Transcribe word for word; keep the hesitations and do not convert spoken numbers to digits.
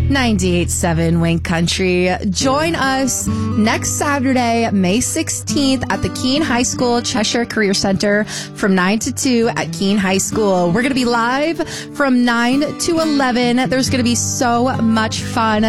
ninety-eight point seven Wink Country. Join us next Saturday, May sixteenth at the Keene High School Cheshire Career Center from nine to two at Keene High School. We're going to be live from nine to eleven. There's going to be so much fun